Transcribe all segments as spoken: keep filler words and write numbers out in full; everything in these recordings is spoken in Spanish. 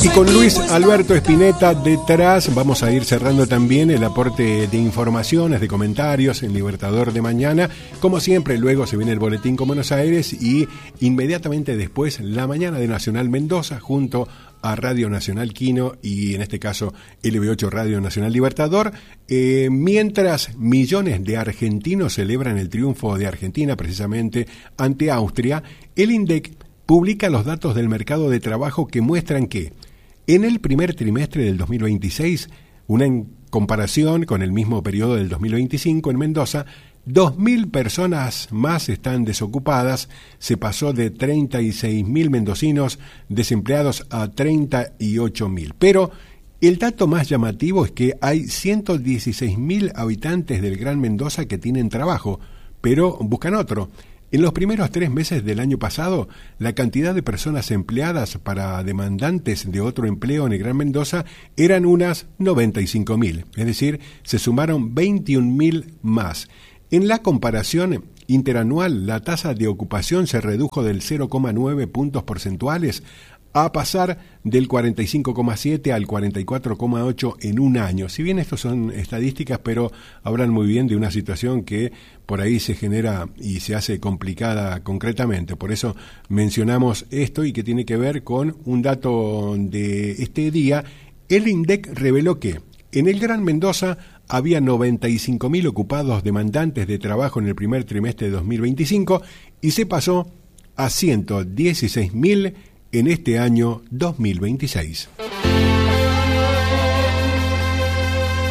Y con Luis Alberto Spinetta detrás vamos a ir cerrando también el aporte de informaciones, de comentarios en Libertador de Mañana. Como siempre, luego se viene el boletín con Buenos Aires y inmediatamente después la mañana de Nacional Mendoza junto a Radio Nacional Quino y en este caso L B ocho Radio Nacional Libertador. Eh, mientras millones de argentinos celebran el triunfo de Argentina precisamente ante Austria, el INDEC publica los datos del mercado de trabajo que muestran que en el primer trimestre del dos mil veintiséis, una en comparación con el mismo periodo del dos mil veinticinco en Mendoza, dos mil personas más están desocupadas, se pasó de treinta y seis mil mendocinos desempleados a treinta y ocho mil. Pero el dato más llamativo es que hay ciento dieciséis mil habitantes del Gran Mendoza que tienen trabajo, pero buscan otro. En los primeros tres meses del año pasado, la cantidad de personas empleadas para demandantes de otro empleo en el Gran Mendoza eran unas noventa y cinco mil, es decir, se sumaron veintiún mil más. En la comparación interanual, la tasa de ocupación se redujo del cero coma nueve puntos porcentuales a pasar del cuarenta y cinco coma siete al cuarenta y cuatro coma ocho en un año. Si bien estos son estadísticas, pero hablan muy bien de una situación que por ahí se genera y se hace complicada concretamente. Por eso mencionamos esto y que tiene que ver con un dato de este día. El INDEC reveló que en el Gran Mendoza había noventa y cinco mil ocupados demandantes de trabajo en el primer trimestre de dos mil veinticinco y se pasó a ciento dieciséis mil en este año dos mil veintiséis.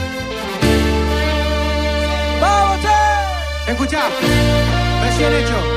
¡Vamos! Escuchá, recién hecho.